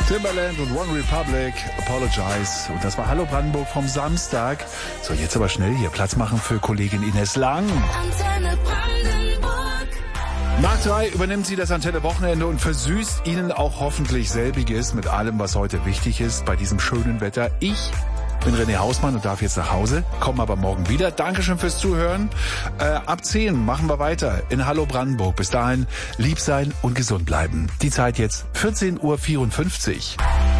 Timbaland und One Republic, Apologize. Und das war Hallo Brandenburg vom Samstag. So, jetzt aber schnell hier Platz machen für Kollegin Ines Lang. Antenne Brandenburg. Nach 3 übernimmt sie das Antenne Wochenende und versüßt Ihnen auch hoffentlich selbiges mit allem, was heute wichtig ist bei diesem schönen Wetter. Ich bin René Hausmann und darf jetzt nach Hause, komme aber morgen wieder. Dankeschön fürs Zuhören. Ab 10 machen wir weiter in Hallo Brandenburg. Bis dahin lieb sein und gesund bleiben. Die Zeit jetzt 14:54 Uhr.